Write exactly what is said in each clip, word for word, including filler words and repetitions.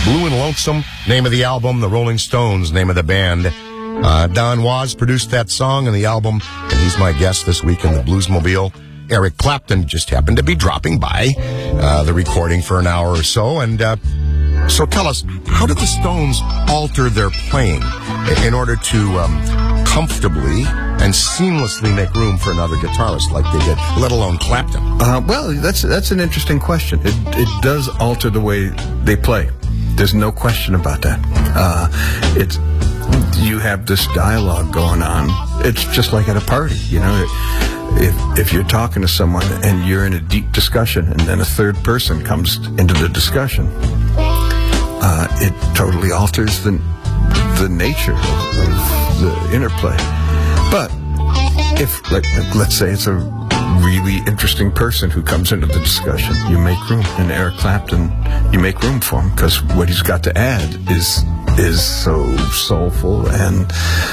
Blue and Lonesome, name of the album. The Rolling Stones, name of the band. Uh, Don Was produced that song and the album, and he's my guest this week in the Bluesmobile. Eric Clapton just happened to be dropping by uh, the recording for an hour or so, and uh, so tell us, how did the Stones alter their playing in order to um, comfortably and seamlessly make room for another guitarist like they did, let alone Clapton? Uh, well, that's that's an interesting question. It it does alter the way they play. There's no question about that. Uh, it's you have this dialogue going on. It's just like at a party, you know. If if you're talking to someone and you're in a deep discussion, and then a third person comes into the discussion, uh, it totally alters the the nature of, of the interplay. But if, like, let's say it's a really interesting person who comes into the discussion, you make room. And Eric Clapton, you make room for him because what he's got to add is is so soulful and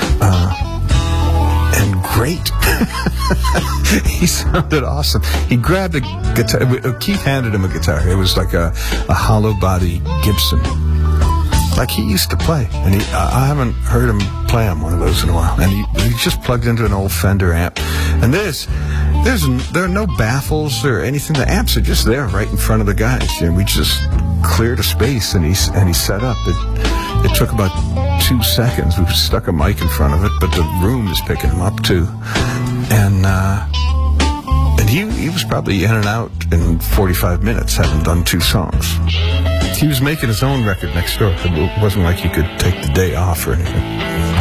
uh, and great. He sounded awesome. He grabbed a guitar. Keith handed him a guitar. It was like a, a hollow body Gibson, like he used to play. And he, I haven't heard him play on one of those in a while. And he, he just plugged into an old Fender amp. And this, there's there are no baffles or anything. The amps are just there right in front of the guys. And we just cleared a space, and he and he set up. It it took about two seconds. We stuck a mic in front of it, but the room is picking him up too. And uh, and he he was probably in and out in forty-five minutes, having done two songs. He was making his own record next door. It wasn't like he could take the day off or anything.